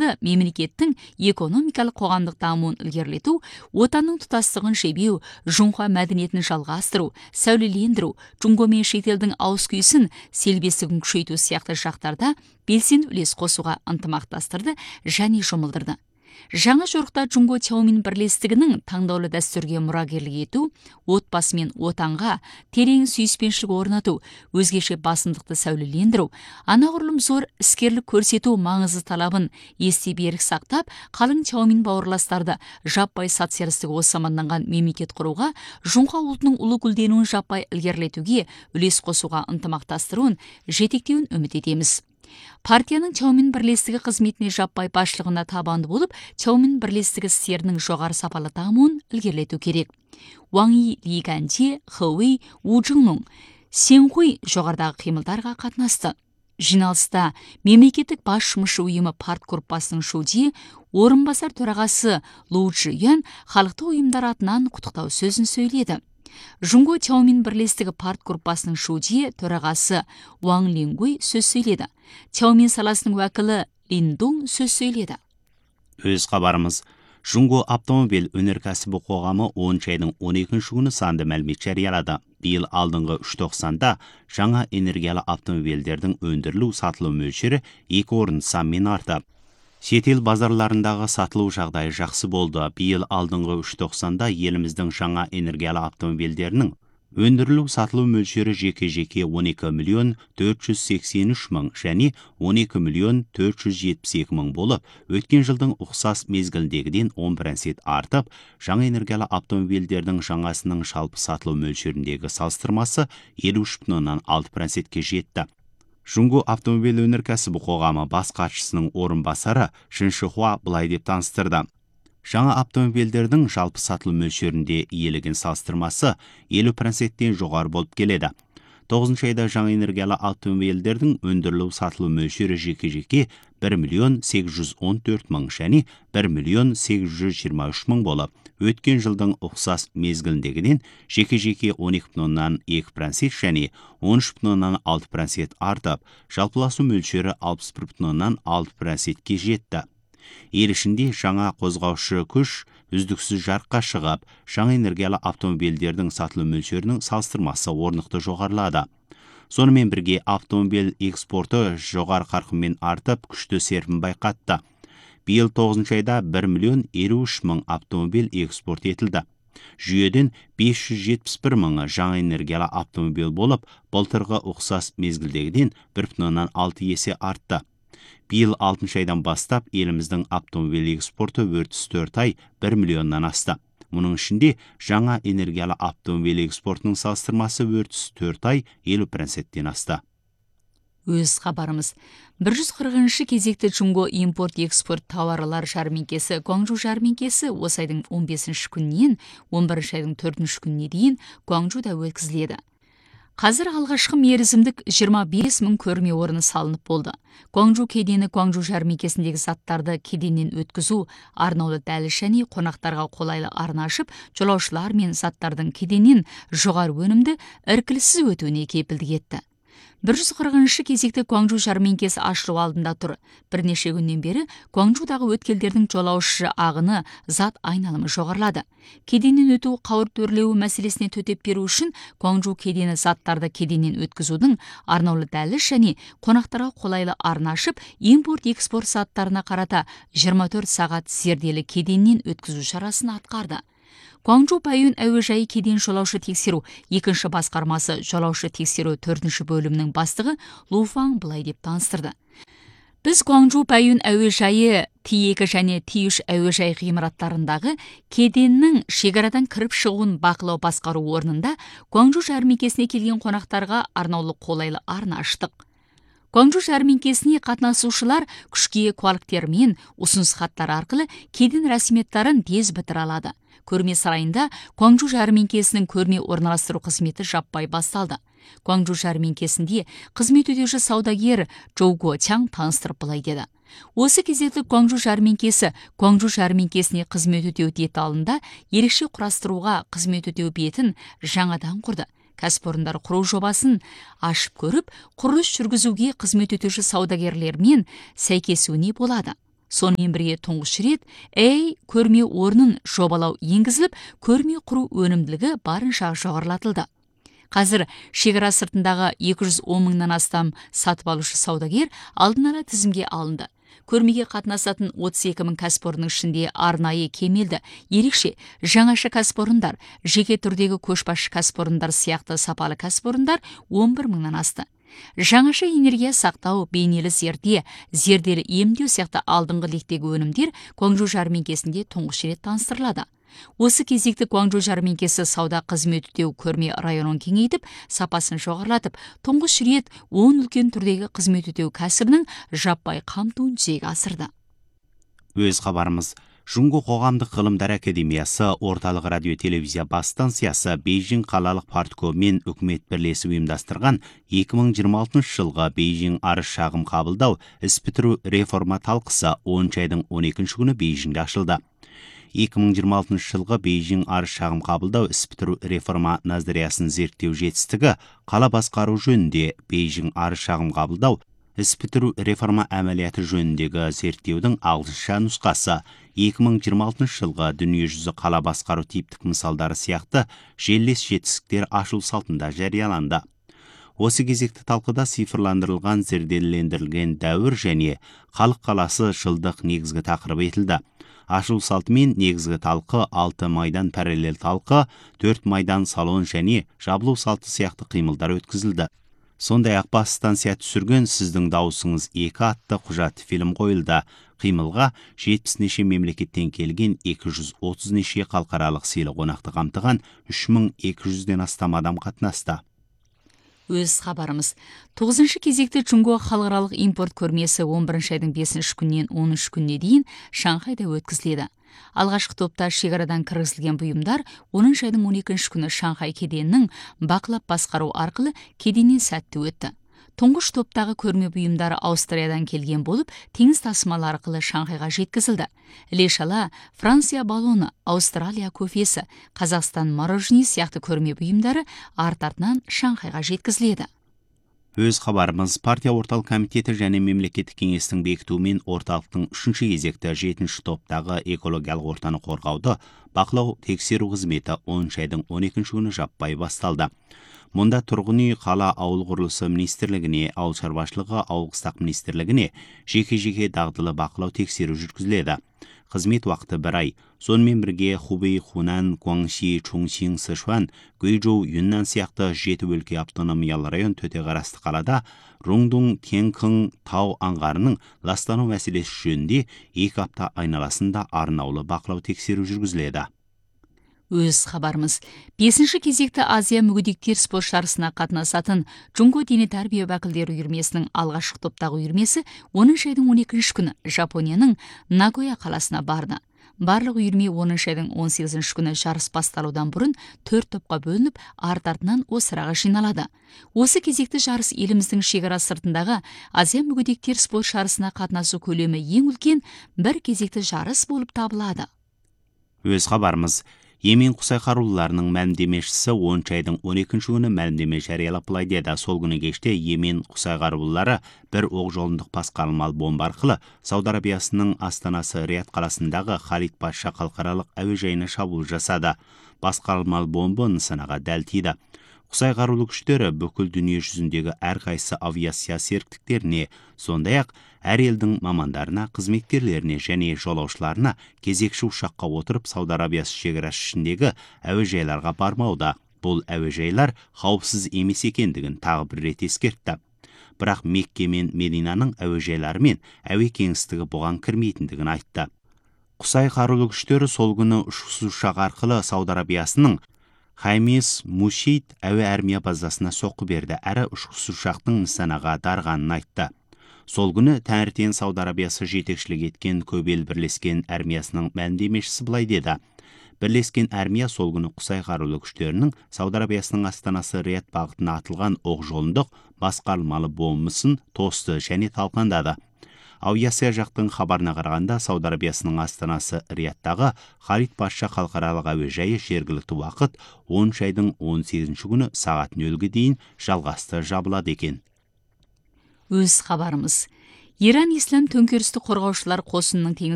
арқылы мемлекеттің экономикалық қоғамдық дамуын ілгерілету, отанның тұтастығын жебеу, Жоңға мәдениетін жалғастыру, сәулелендіру, Жоңға мен шетелдің ауыз-күйісін, селбестігін күшейту сияқты жақтарда белсенді үлес қосуға ынтымақтастырды және жұмылдырды. Жаңа жорықта Жоңға Чаомин бірлестігінің таңдаулы дәстүрге мұрагерлік ету, отбасы мен отанға терең сүйіспеншілік орнату, өзгеше басымдықты сәулелендіру, анағұрлым зор іскерлік көрсету маңызы талабын есте берік сақтап, қалың Чаомин бауырластарды жаппай социалистік осаманданған мемлекет құруға, Жоңға ұлтының ұлы гүлденуін жаппай ілгерілетуге үлес қосуға ынтымақтастыруын, жетектеуін үміт етеміз. Партияның Чаомин бірлестігі қызметіне жаппай басшылығына табанды болып, Чаомин бірлестігі істерінің жоғары сапалы дамуын ілгерілету керек. Ваң Yi, Ли Ганчжэ, Хэ Вэй, У Чжыңнің Сен Хуй жоғарыдағы қимылдарға қатынасты. Жиналыста мемлекеттік бас жұмысшы ұйымы партгруппасының шуде, орынбасар төрағасы Лу Чжиян халықты ұйымдар атынан құттықтау сөзін сөйледі. Жоңға Чаомин бірлестігі партгруппасының шуде төрағасы Ваң Лингуй сөз сөйледі. Чаомин саласының уәкілі Линдун сөз сөйледі. Өз хабарымыз. Жоңға автомобиль өнеркәсібі қоғамы 10 айдың 12-ші күні санды мәлімет жариялады. Биыл алдыңғы 390-да жаңа энергиялы автомобильдердің өндірілу сатылу мөлшері 2 орын санмен артты. Шетел базарларындағы сатылу жағдайы жақсы болды. Биыл алдыңғы 390-да еліміздің жаңа энергиялы автомобильдерінің өндірілу сатылу мөлшері жеке-жеке 12 миллион 483 мың және 12 миллион 472 мың болып, өткен жылдың ұқсас мезгілдегіден 10% артып, жаңа энергиялы автомобильдердің жаңасының жалпы сатылу мөлшеріндегі салыстырмасы 53,6%-ке жетті. Жоңға автомобиль өнеркәсібі қоғамы бас хатшысының орынбасары Шин Шихуа былай деп таныстырды. Жаңа автомобильдердің жалпы сатылу мөлшерінде иелеген салыстырмасы 50%-тен жоғары болып келеді. 9 айда жаңа энергиялы автомобильдердің өндірілу сатылу мөлшері жеке-жеке 1 миллион 814 мың және 1 миллион 823 мың болып, өткен жылдың ұқсас мезгіліндегіден жеке-жеке 12,2% және 13,6% артып, жалпыласу мөлшері 61,6%-ке жетті. Ел ішінде жаңа қозғаушы күш үздіксіз жарыққа шығып, жаңа энергиялы автомобильдердің сатылу мөлшерінің салыстырмасы орнықты жоғарылады. Сонымен бірге автомобиль экспорты жоғары қарқынмен артып, күшті серпін байқатты. Биыл 9 айда 1 миллион 53 мың автомобиль экспорт етілді. Жүйеден 571 мыңы жаңа энергиялы автомобиль болып, былтырғы ұқсас мезгілдегіден 1,6 есе артты. Биыл 6 айдан бастап еліміздің автомобиль экспорты 4 ай 1 миллионнан асты. Мұның ішінде жаңа энергиялы автомобиль экспортының салыстырмасы 4 ай 50%-тен асты. Өз хабарымыз. 140-шы кезекті Жоңға импорт-экспорт тауарлар жәрмеңкесі, Гуаңжу жәрмеңкесі осы айдың 15-ші күнінен 11-ші айдың 4-ші күніне дейін Гуаңжуда өткізіледі. Қазір алғашқы мерзімдік 25 мың көрме орны салынып болды. Гуаңжу кедені Гуаңжу жәрмеңкесіндегі заттарды кеденнен өткізу, арнаулы дәліз және қонақтарға қолайлы арна ашып, жолаушылар мен заттардың кеденнен жоғары өнімді іркіліссіз өтуіне кепілдік етті. 140-шы кезекті Гуаңжу жәрмеңкесі ашылу алдында тұр. Бірнеше күннен бері Гуаңжудағы өткелдердің жолаушы ағыны, зат айналымы жоғарылады. Кеденнен өту қауырт өрлеуі мәселесіне төтеп беру үшін Гуаңжу кедені заттарды кеденнен өткізудің арнаулы дәліз және қонақтарға қолайлы арна ашып, импорт-экспорт заттарына қарата 24 сағат зерделі кеденнен өткізу шарасын атқарды. Гуаңжу Байюн әуежайы кеден жолаушы тексеру 2-ші басқармасы жолаушы тексеру 4-ші бөлімнің бастығы Лу Фаң былай деп таныстырды. Біз Гуаңжу Байюн әуежайы T2 және T3 әуежай ғимараттарындағы кеденнің шекарадан кіріп шығуын бақылау басқару орнында Гуаңжу жәрмеңкесіне келген қонақтарға арнаулы қолайлы арна аштық. Гуаңжу жәрмеңкесіне қатынасушылар күшке куәліктермен ұсыныс хаттар арқылы кеден рәсіметтарын тез бітіре алады. Көрме сарайында Гуаңжу жәрмеңкесінің көрме орналастыру қызметі жаппай басталды. Гуаңжу жәрмеңкесінде қызмет өтеуші саудагер Джоу Гуочаң таныстырып былай деді. Осы кезекті Гуаңжу жәрмеңкесі Гуаңжу жәрмеңкесіне қызмет өтеу деталында ерекше құрастыруға қызмет өтеу бетін жаңадан құрды. Кәсіпорындар құру жобасын ашып көріп, құрылыс жүргізуге қызмет өтеуші саудагерлермен сәйкесуіне болады. Сонымен бірге тұңғыш рет көрме орнын жобалау енгізіліп, көрме құру өнімділігі барынша жоғарылатылды. Қазір шекара сыртындағы 210 мыңнан астам сатып алушы саудагер алдын ала тізімге алынды. Көрмеге қатынасатын 32 мың кәсіпорынның ішінде арнайы кемелді, ерекше жаңаша кәсіпорындар, жеке түрдегі көшбасшы кәсіпорындар сияқты сапалы кәсіпорындар 11 мыңнан асты. Жаңаша энергия сақтау, бейнелі зерделі емдеу сияқты алдыңғы лектегі өнімдер Гуанчжоу жәрмеңкесінде тұңғыш рет таныстырылады. Осы кезекті Гуанчжоу жәрмеңкесі сауда қызмет өтеу көрме районын кеңейтіп, сапасын жоғарылатып, тұңғыш рет 10 үлкен түрдегі қызмет өтеу кәсібінің жаппай қамтуын жүзеге асырды. Өз хабарымыз. Жұңго қоғамдық ғылымдар академиясы, орталық радио телевизия бас станциясы Бейжің қалалық парткомы мен үкімет бірлесіп ұйымдастырған 2026 жылғы Бейжің арыз шағым қабылдау іс бітіру реформа талқысы 10 айдың 12 күні Бейжіңде ашылды. 2026 жылғы Бейжің арыз шағым қабылдау іс бітіру реформа назариясын зерттеу жетістігі қала басқару жөнінде Бейжің арыз шағым қабылдау іс бітіру реформа әмәлияты жөніндегі зерттеудің ағылшынша нұсқасы 2026 жылғы дүниежүзі қала басқару типтік мысалдары сияқты желілес жетістіктер ашылу салтында жарияланды. Осы кезекті талқыда цифрландырылған зерделендірілген дәуір және халық қаласы жылдық негізгі тақырып етілді. Ашылу салтымен негізгі талқы 6 майдан параллель талқы, 4 майдан салон және жабылу салты сияқты қимылдар өткізілді. Сондай-ақ бас станция түсірген «Сіздің дауысыңыз 2» атты құжат фильм қойылды. Қимылға 70 неше мемлекеттен келген 230 неше халықаралық сыйлық қонақты қамтыған 3200-ден астам адам қатынасты. Өз хабарымыз. 9-шы кезекті Жұңго халықаралық импорт көрмесі 11 айдың 5 күннен 13 күніне дейін Шанхайда өткізіледі. Алғашқы топта шекарадан кіргізілген бұйымдар 10 айдың 12 күні Шанхай кеденінің бақылап басқару арқылы кеденнен сәтті өтті. Тұңғыш топтағы көрме бұйымдары Аустриядан келген болып, теңіз тасымалы арқылы Шанхайға жеткізілді. Іле-шала Франция балоны, Аустралия кофесі, Қазақстан мороженое сияқты көрме бұйымдары арт-артынан Шанхайға жеткізіледі. Өз хабарымыз. Партия орталық комитеті және мемлекеттік кеңестің бекітуімен орталықтың 3-ші кезекті 7-ші топтағы экологиялық ортаны қорғауды бақылау тексеру қызметі 10 айдың 12 күні жаппай басталды. Мұнда тұрғын үй, қала, ауыл құрылысы министрлігіне, ауыл шаруашылығы, ауыл қыстақ министрлігіне жеке-жеке дағдылы бақылау тексеру жүргізіледі. Қызмет уақыты 1 ай. Сонымен бірге Хубей, Хунан, Гуанши, Чоңсин, Сычуан, Гуйчжоу, Юннан сияқты 7 өлке автономиялы район төте қарасты қалада Руңдун, Тянкың тау аңғарының ластану мәселесі жөнінде 2 апта айналасында арнаулы бақылау тексеру жүргізіледі. Өз хабарымыз. 5-ші кезекті Азия мүгедектер спорт жарысына қатынасатын Жұңго дене тәрбие уәкілдері үйірмесінің алғашқы топтағы үйірмесі 10 айдың 12 күні Жапонияның Нагоя қаласына барды. Барлық үйірме 10 айдың 18 күні жарыс басталудан бұрын 4 топқа бөлініп, арт-артынан осыраға жиналады. Осы кезекті жарыс еліміздің шекара сыртындағы Азия мүгедектер спорт жарысына қатынасу көлемі ең үлкен бір кезекті жарыс болып табылады. Өз хабарымыз. Емен Құсай қарулыларының мәлімдемешісі 10 айдың 12 күні мәлімдеме жариялап былай деді. Сол күні кеште Емен Құсай қарулылары бір оқ жолындық басқармалы бомба арқылы Сауд Арабиясының астанасы Рият қаласындағы Халид Паша халықаралық әуежайына шабуыл жасады. Басқармалы бомба нысанаға дәл тиді. Құсай қарулы күштері бүкіл дүние жүзіндегі әрқайсы авиация серіктіктеріне, сондай-ақ әр елдің мамандарына, қызметкерлеріне және жолаушыларына кезекші ұшаққа отырып Сауд Арабиясы шекарасы ішіндегі әуежайларға бармауда. Бұл әуежайлар қауіпсіз емес екендігін тағы бір рет ескертті. Бірақ Мекке мен Мединаның әуежайлары мен әуе кеңістігі бұған кірмейтіндігін айтты. Құсай қарулы күштері сол күні ұшқыш ұшақ арқылы Сауд Арабиясының Хаймес Мушейт әуе армия базасына соққы берді, әрі ұшқыш ұшақтың нысанаға дарғанын айтты. Сол күні таңертең Сауд Арабиясы жетекшілік еткен көп ел бірлескен армиясының мәлімдемешісі былай деді. Бірлескен армия сол күні Құсай қарулы күштерінің Сауд Арабиясының астанасы Рият бағытына атылған оқ жолындық басқармалы бомбасын тосты және талқандады. Авиация жақтың хабарына қарағанда Сауд Арабиясының астанасы Рияттағы Халид Паша халықаралық әуежайы жергілікті уақыт 10 айдың 18 күні сағат 0-ге дейін жалғасты жабылады екен. Өз хабарымыз. Иран ислам төңкерісті қорғаушылар қосынының